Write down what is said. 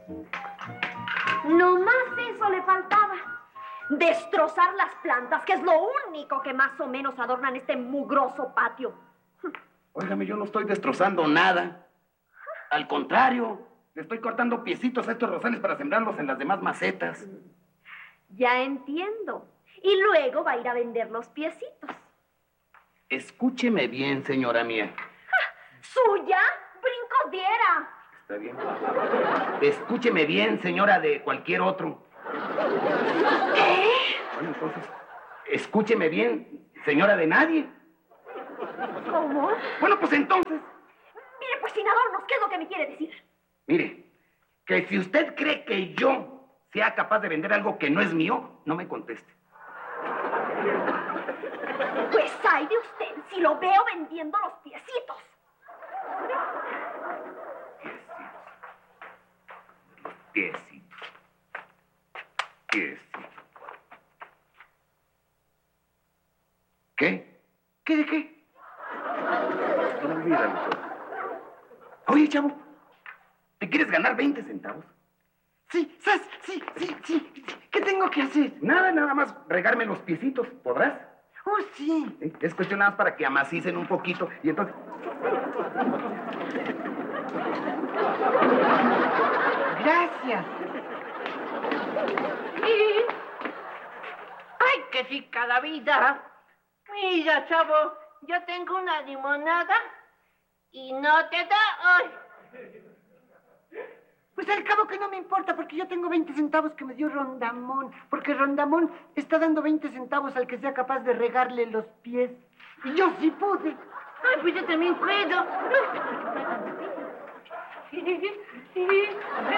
No más eso le faltaba. Destrozar las plantas, que es lo único que más o menos adornan este mugroso patio. Óigame, yo no estoy destrozando nada. Al contrario, le estoy cortando piecitos a estos rosales para sembrarlos en las demás macetas. Ya entiendo. Y luego va a ir a vender los piecitos. Escúcheme bien, señora mía. ¿Suya? Brincos diera. Está bien. Escúcheme bien, señora de cualquier otro. ¿Qué? Bueno, entonces, escúcheme bien, señora de nadie. ¿Cómo? Bueno, pues entonces. Mire, pues sin adornos, ¿qué es lo que me quiere decir? Mire, que si usted cree que yo sea capaz de vender algo que no es mío, no me conteste. Pues ay de usted si lo veo vendiendo los piecitos. Piecitos. ¿Qué? ¿Qué de qué? Olvídalo todo. Oye, chavo, ¿te quieres ganar 20 centavos? Sí, ¿sabes? Sí. ¿Qué tengo que hacer? Nada más regarme los piecitos, ¿podrás? Oh, sí. ¿Sí? Es cuestión nada más para que amacicen un poquito y entonces... Gracias. Sí. ¡Ay, qué rica la vida! Mira, chavo, yo tengo una limonada y no te da... ¡Ay! Pues al cabo que no me importa, porque yo tengo 20 centavos que me dio Rondamón. Porque Rondamón está dando 20 centavos al que sea capaz de regarle los pies. Y yo sí pude. ¡Ay, pues yo también puedo!